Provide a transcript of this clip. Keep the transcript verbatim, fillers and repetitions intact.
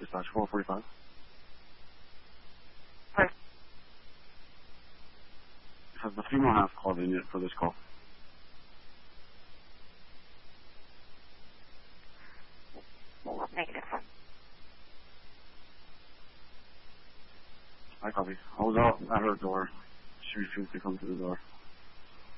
dispatch four forty-five. Hi. Has the female half called in yet for this call? Negative. I copy. I was out at her door. She refused to come to the door.